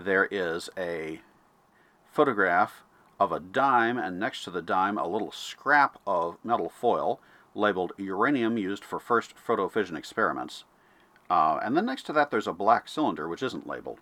there is a photograph of a dime, and next to the dime a little scrap of metal foil labeled uranium used for first photofission experiments. And then next to that there's a black cylinder which isn't labeled.